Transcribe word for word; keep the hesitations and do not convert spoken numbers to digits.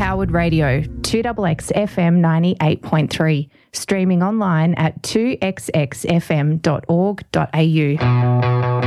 Powered Radio, two X X F M ninety-eight point three, streaming online at two x x f m dot org dot a u.